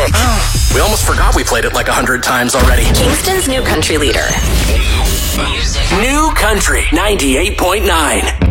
Oh, we almost forgot we played it like 100 times already. Kingston's new country leader. New Country 98.9.